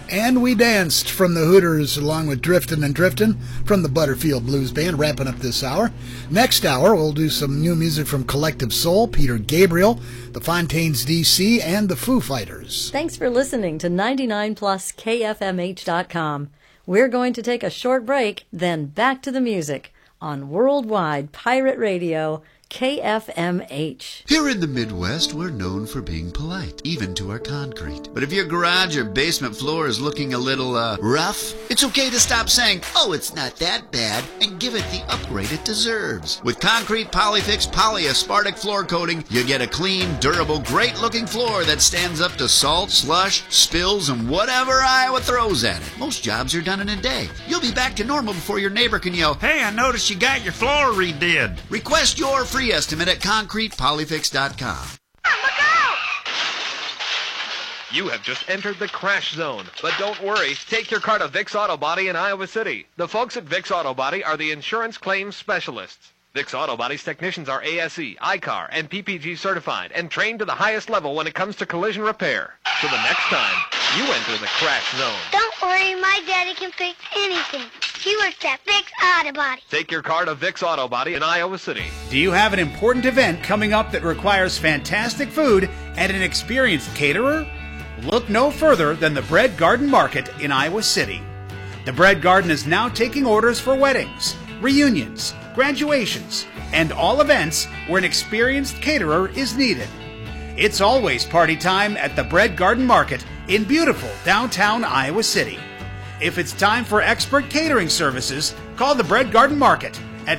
And we danced from the Hooters along with Driftin' and Driftin' from the Butterfield Blues Band, wrapping up this hour. Next hour, we'll do some new music from Collective Soul, Peter Gabriel, the Fontaines DC, and the Foo Fighters. Thanks for listening to 99pluskfmh.com. We're going to take a short break, then back to the music on Worldwide Pirate Radio, KFMH. Here in the Midwest, we're known for being polite, even to our concrete. But if your garage or basement floor is looking a little, rough, it's okay to stop saying, "Oh, it's not that bad," and give it the upgrade it deserves. With Concrete Polyfix Polyaspartic Floor Coating, you get a clean, durable, great-looking floor that stands up to salt, slush, spills, and whatever Iowa throws at it. Most jobs are done in a day. You'll be back to normal before your neighbor can yell, "Hey, I noticed you got your floor redid." Request your free estimate at concretepolyfix.com. Look out! You have just entered the crash zone. But don't worry, take your car to Vic's Auto Body in Iowa City. The folks at Vic's Auto Body are the insurance claims specialists. Vic's Auto Body's technicians are ASE, ICAR, and PPG certified and trained to the highest level when it comes to collision repair. So the next time you enter the crash zone, don't worry, my daddy can fix anything. He works at Vic's Auto Body. Take your car to Vic's Auto Body in Iowa City. Do you have an important event coming up that requires fantastic food and an experienced caterer? Look no further than the Bread Garden Market in Iowa City. The Bread Garden is now taking orders for weddings, reunions, graduations, and all events where an experienced caterer is needed. It's always party time at the Bread Garden Market in beautiful downtown Iowa City. If it's time for expert catering services, call the Bread Garden Market at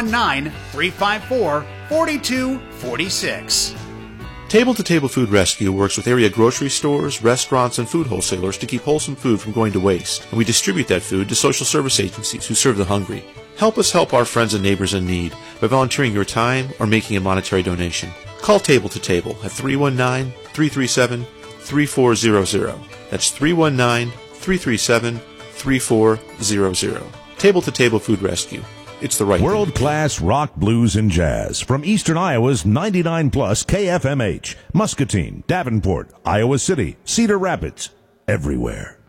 319-354-4246. Table to Table Food Rescue works with area grocery stores, restaurants, and food wholesalers to keep wholesome food from going to waste, and we distribute that food to social service agencies who serve the hungry. Help us help our friends and neighbors in need by volunteering your time or making a monetary donation. Call Table to Table at 319-337-3400. That's 319-337-3400. Table to Table Food Rescue. It's the right world-class rock, blues, and jazz from Eastern Iowa's 99 plus KFMH, Muscatine, Davenport, Iowa City, Cedar Rapids, everywhere.